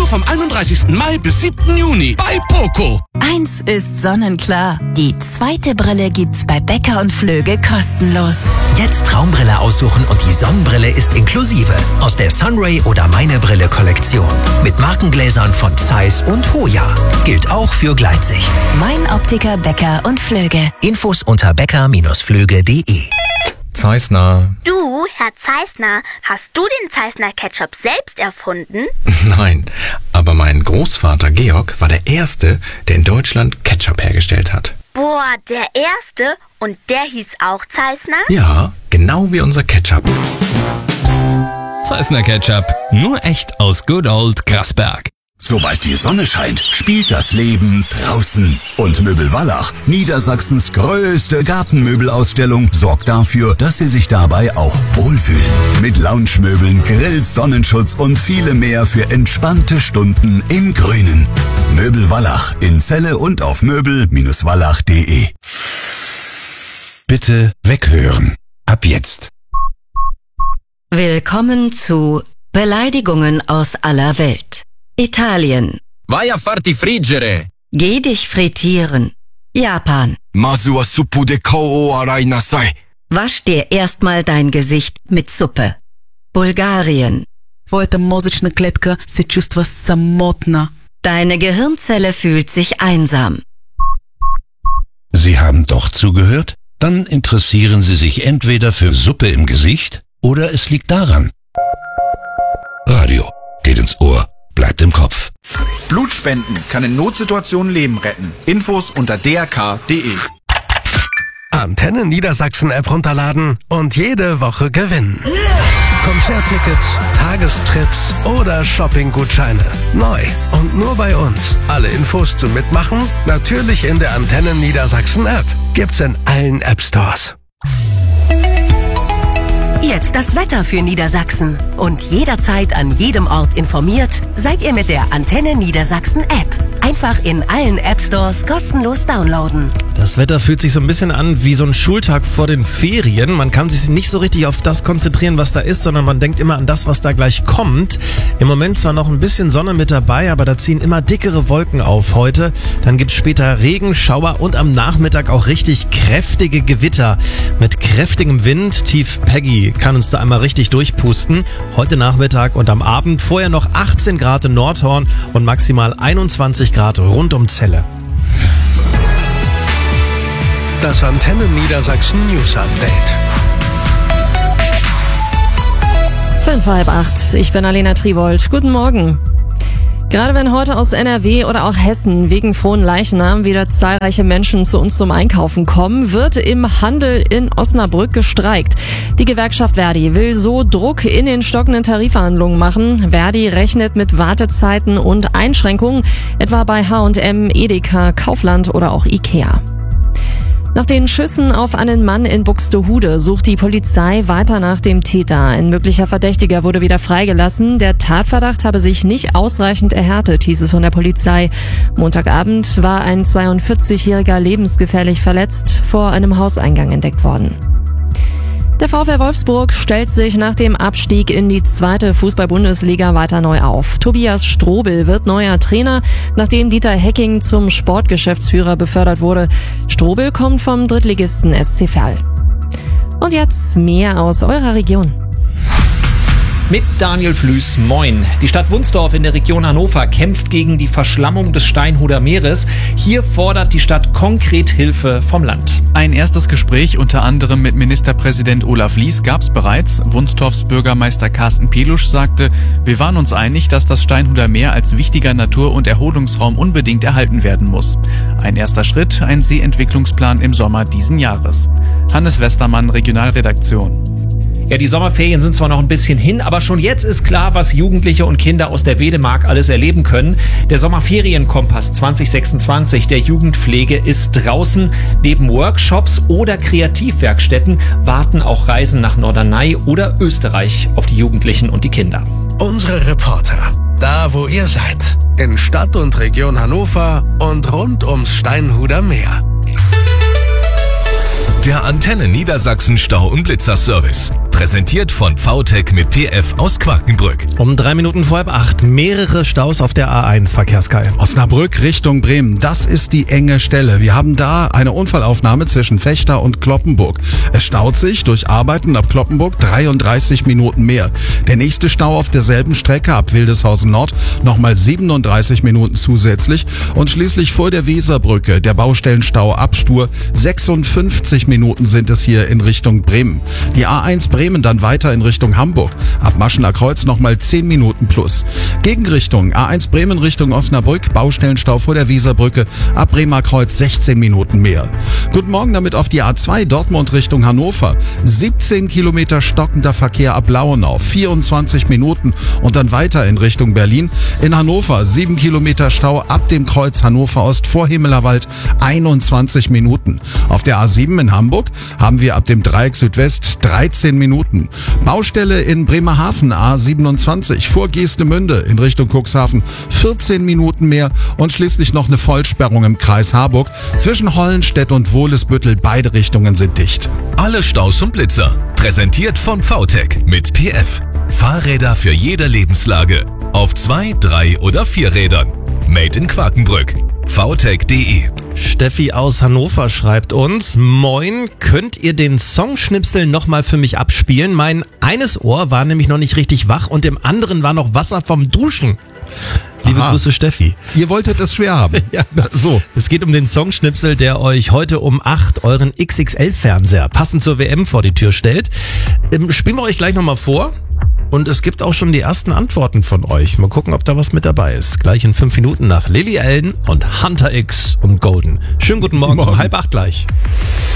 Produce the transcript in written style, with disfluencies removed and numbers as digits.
vom 31. Mai bis 7. Juni bei Poco. Eins ist sonnenklar. Die zweite Brille gibt's bei Becker und Flöge kostenlos. Jetzt Traumbrille aussuchen und die Sonnenbrille ist inklusive. Aus der Sunray oder Meine Brille Kollektion. Mit Markengläsern von Zeiss und Hoya. Gilt auch für Gleitsicht. Mein Optiker Becker und Flöge. Infos unter becker-flöge.de. Zeissner. Du, Herr Zeissner, hast du den Zeissner Ketchup selbst erfunden? Nein, aber mein Großvater Georg war der Erste, der in Deutschland Ketchup hergestellt hat. Boah, der Erste? Und der hieß auch Zeissner? Ja, genau wie unser Ketchup. Zeissner Ketchup, nur echt aus Good Old Grasberg. Sobald die Sonne scheint, spielt das Leben draußen. Und Möbel Wallach, Niedersachsens größte Gartenmöbelausstellung, sorgt dafür, dass Sie sich dabei auch wohlfühlen. Mit Lounge-Möbeln, Grills, Sonnenschutz und viele mehr für entspannte Stunden im Grünen. Möbel Wallach in Celle und auf möbel-wallach.de. Bitte weghören. Ab jetzt. Willkommen zu Beleidigungen aus aller Welt. Italien. Vai a farti friggere. Geh dich frittieren. Japan. Masu wa suppu de kou o arai nasai. Wasch dir erstmal dein Gesicht mit Suppe. Bulgarien. Твоята мозъчна клетка се чувства самотна. Deine Gehirnzelle fühlt sich einsam. Sie haben doch zugehört? Dann interessieren Sie sich entweder für Suppe im Gesicht oder es liegt daran. Radio geht ins Ohr, bleibt im Kopf. Blutspenden kann in Notsituationen Leben retten. Infos unter drk.de. Antenne Niedersachsen App runterladen und jede Woche gewinnen. Konzerttickets, Tagestrips oder Shoppinggutscheine. Neu und nur bei uns. Alle Infos zum Mitmachen natürlich in der Antenne Niedersachsen App. Gibt's in allen App Stores. Jetzt das Wetter für Niedersachsen. Und jederzeit an jedem Ort informiert, seid ihr mit der Antenne Niedersachsen App. Einfach in allen App Stores kostenlos downloaden. Das Wetter fühlt sich so ein bisschen an wie so ein Schultag vor den Ferien. Man kann sich nicht so richtig auf das konzentrieren, was da ist, sondern man denkt immer an das, was da gleich kommt. Im Moment zwar noch ein bisschen Sonne mit dabei, aber da ziehen immer dickere Wolken auf heute. Dann gibt's später Regen, Schauer und am Nachmittag auch richtig kräftige Gewitter. Mit kräftigem Wind, Tief Peggy kann uns da einmal richtig durchpusten. Heute Nachmittag und am Abend vorher noch 18 Grad in Nordhorn und maximal 21 Grad rund um Celle. Das Antenne Niedersachsen News Update. 7:30. Ich bin Alena Tribold. Guten Morgen. Gerade wenn heute aus NRW oder auch Hessen wegen frohen Leichnam wieder zahlreiche Menschen zu uns zum Einkaufen kommen, wird im Handel in Osnabrück gestreikt. Die Gewerkschaft Verdi will so Druck in den stockenden Tarifverhandlungen machen. Verdi rechnet mit Wartezeiten und Einschränkungen, etwa bei H&M, Edeka, Kaufland oder auch Ikea. Nach den Schüssen auf einen Mann in Buxtehude sucht die Polizei weiter nach dem Täter. Ein möglicher Verdächtiger wurde wieder freigelassen. Der Tatverdacht habe sich nicht ausreichend erhärtet, hieß es von der Polizei. Montagabend war ein 42-Jähriger lebensgefährlich verletzt vor einem Hauseingang entdeckt worden. Der VfL Wolfsburg stellt sich nach dem Abstieg in die 2. Fußball-Bundesliga weiter neu auf. Tobias Strobel wird neuer Trainer, nachdem Dieter Hecking zum Sportgeschäftsführer befördert wurde. Strobel kommt vom Drittligisten SC Verl. Und jetzt mehr aus eurer Region. Mit Daniel Flüß, moin. Die Stadt Wunsdorf in der Region Hannover kämpft gegen die Verschlammung des Steinhuder Meeres. Hier fordert die Stadt konkret Hilfe vom Land. Ein erstes Gespräch unter anderem mit Ministerpräsident Olaf Lies gab es bereits. Wunsdorfs Bürgermeister Carsten Pelusch sagte, wir waren uns einig, dass das Steinhuder Meer als wichtiger Natur- und Erholungsraum unbedingt erhalten werden muss. Ein erster Schritt, ein Seeentwicklungsplan im Sommer diesen Jahres. Hannes Westermann, Regionalredaktion. Ja, die Sommerferien sind zwar noch ein bisschen hin, aber schon jetzt ist klar, was Jugendliche und Kinder aus der Wedemark alles erleben können. Der Sommerferienkompass 2026 der Jugendpflege ist draußen. Neben Workshops oder Kreativwerkstätten warten auch Reisen nach Norderney oder Österreich auf die Jugendlichen und die Kinder. Unsere Reporter, da wo ihr seid, in Stadt und Region Hannover und rund ums Steinhuder Meer. Der Antenne Niedersachsen Stau- und Blitzerservice. Präsentiert von VTech mit PF aus Quakenbrück. Um 3 Minuten vor 7:30 mehrere Staus auf der A1, Verkehrskai. Osnabrück Richtung Bremen, das ist die enge Stelle. Wir haben da eine Unfallaufnahme zwischen Vechta und Cloppenburg. Es staut sich durch Arbeiten ab Cloppenburg 33 Minuten mehr. Der nächste Stau auf derselben Strecke ab Wildeshausen Nord nochmal 37 Minuten zusätzlich. Und schließlich vor der Weserbrücke der Baustellenstau ab Stur. 56 Minuten sind es hier in Richtung Bremen. Die A1 Bremen dann weiter in Richtung Hamburg. Ab Maschener Kreuz nochmal 10 Minuten plus. Gegenrichtung A1 Bremen Richtung Osnabrück, Baustellenstau vor der Weserbrücke, ab Bremer Kreuz 16 Minuten mehr. Guten Morgen damit auf die A2 Dortmund Richtung Hannover. 17 Kilometer stockender Verkehr ab Lauenau, 24 Minuten und dann weiter in Richtung Berlin. In Hannover 7 Kilometer Stau ab dem Kreuz Hannover Ost vor Himmelerwald, 21 Minuten. Auf der A7 in Hamburg haben wir ab dem Dreieck Südwest 13 Minuten. Baustelle in Bremerhaven A27 vor Geestemünde in Richtung Cuxhaven 14 Minuten mehr und schließlich noch eine Vollsperrung im Kreis Harburg. Zwischen Hollenstedt und Wohlesbüttel, beide Richtungen sind dicht. Alle Staus und Blitzer. Präsentiert von VTech mit PF. Fahrräder für jede Lebenslage. Auf 2, 3 oder 4 Rädern. Made in Quakenbrück. VTech.de. Steffi aus Hannover schreibt uns: Moin, könnt ihr den Songschnipsel nochmal für mich abspielen? Mein eines Ohr war nämlich noch nicht richtig wach und im anderen war noch Wasser vom Duschen. Liebe Grüße, Steffi. Ihr wolltet es schwer haben. Ja, so. Es geht um den Songschnipsel, der euch heute um 8 euren XXL-Fernseher passend zur WM vor die Tür stellt. Spielen wir euch gleich nochmal vor. Und es gibt auch schon die ersten Antworten von euch. Mal gucken, ob da was mit dabei ist. Gleich in 5 Minuten nach Lily Allen und Hunter X und Golden. Schönen guten Morgen. Um 7:30 gleich.